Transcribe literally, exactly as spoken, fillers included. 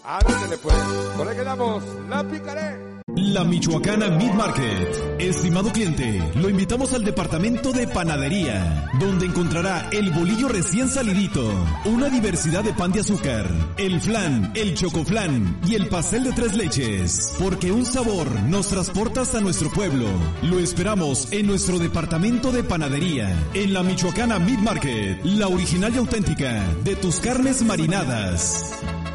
Ándale pues, por ahí quedamos, la picaré. La Michoacana Meat Market. Estimado cliente, lo invitamos al departamento de panadería, donde encontrará el bolillo recién salidito, una diversidad de pan de azúcar, el flan, el chocoflan y el pastel de tres leches, porque un sabor nos transporta hasta nuestro pueblo. Lo esperamos en nuestro departamento de panadería, en la Michoacana Meat Market, la original y auténtica de tus carnes marinadas.